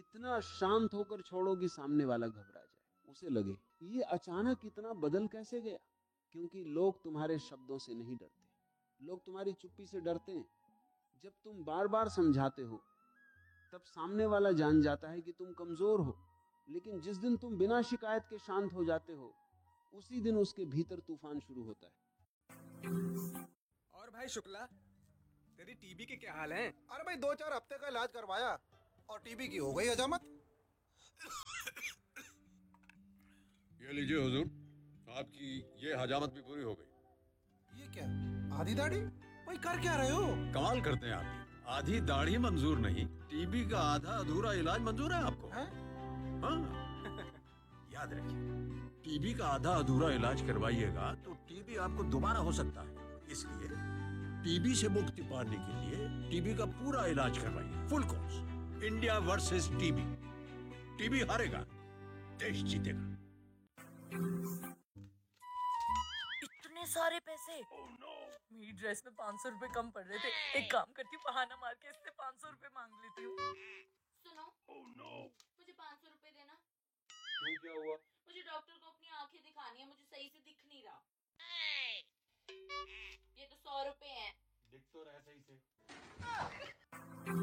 इतना शांत होकर छोड़ो कि सामने वाला घबरा जाए, उसे लगे ये अचानक इतना बदल कैसे गया। क्योंकि लोग तुम्हारे शब्दों से नहीं डरते, लोग तुम्हारी चुप्पी से डरते हैं। जब तुम बार बार समझाते हो तब सामने वाला जान जाता है कि तुम कमजोर हो। लेकिन जिस दिन तुम बिना शिकायत के शांत हो जाते हो, उसी दिन उसके भीतर तूफान शुरू होता है। और भाई शुक्ला, तेरी टीबी के क्या हाल हैं? अरे भाई 2-4 हफ्ते का इलाज करवाया और टीबी की हो गई हजामत। ये लीजिए हुजूर, आपकी ये हजामत भी पूरी हो गई। ये क्या, आधी दाढ़ी? भाई कर क्या रहे हो? कमाल करते हैं आप। आधी दाढ़ी मंजूर नहीं, टीबी का आधा अधूरा इलाज मंजूर है आपको? हैं? हाँ। याद रखिए, टीबी का आधा अधूरा इलाज करवाइएगा तो टीबी आपको दोबारा हो सकता है। इसलिए टीबी से मुक्ति पाने के लिए टीबी का पूरा इलाज करवाइए, full course. India versus TB. TB हारेगा, देश जीतेगा। इतने सारे पैसे। मेरी ड्रेस में 500 रुपए कम पड़ रहे थे। एक काम करती हूँ, बहाना मार के इससे 500 रुपए मांग लेती हूँ। सुनो, मुझे 500 रुपए देना। क्यों, क्या हुआ? मुझे डॉक्टर को अपनी आंखें दिखानी है, मुझे सही से दिख नहीं रहा। ये तो 100 रुपए हैं। दिख तो रहा है सही से।